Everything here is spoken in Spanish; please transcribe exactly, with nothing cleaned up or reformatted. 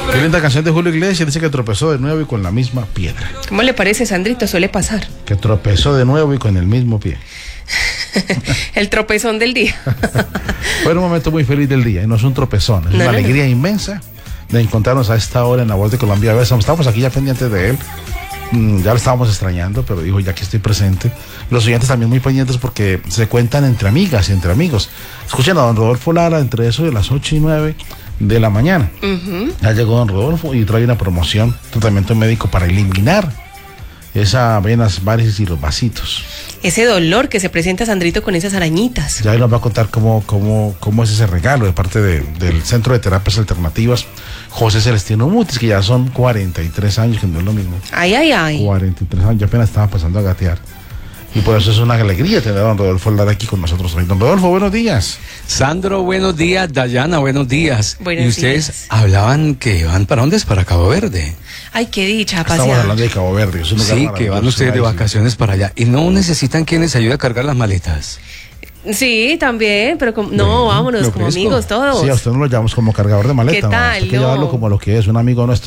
Qué linda canción de Julio Iglesias, dice que tropezó de nuevo y con la misma piedra. ¿Cómo le parece, Sandrito? Suele pasar. Que tropezó de nuevo y con el mismo pie. El tropezón del día. Fue un momento muy feliz del día, y no es un tropezón, es no, una no, alegría no. inmensa de encontrarnos a esta hora en La Voz de Colombia. A ver, estamos aquí ya pendientes de él. Mm, ya lo estábamos extrañando, pero dijo, ya que estoy presente. Los oyentes también muy pendientes porque se cuentan entre amigas y entre amigos. Escuchen a don Rodolfo Lara entre eso de las ocho y nueve de la mañana. Uh-huh. Ya llegó don Rodolfo y trae una promoción, tratamiento médico para eliminar esa venas, varices y los vasitos. Ese dolor que se presenta, Sandrito, con esas arañitas. Ya él nos va a contar cómo, cómo, cómo es ese regalo de parte de, del Centro de Terapias Alternativas José Celestino Mutis, que ya son cuarenta y tres años, que no es lo mismo. Ay, ay, ay. cuarenta y tres años, yo apenas estaba pasando a gatear. Y por eso es una alegría tener a don Rodolfo Lara aquí con nosotros hoy. Don Rodolfo, buenos días. Sandro, buenos días. Dayana, buenos días. Buenos y ustedes días. Hablaban que van para dónde, es para Cabo Verde. Ay, qué dicha, pasear. Estamos hablando de Cabo Verde. Es un lugar sí, que van ustedes de vacaciones para allá. Y no necesitan quien les ayude a cargar las maletas. Sí, también, pero como, no, bueno, vámonos como amigos todos. Sí, a usted no lo llamamos como cargador de maleta. ¿Qué tal? Hay que no. llevarlo como lo que es, un amigo nuestro.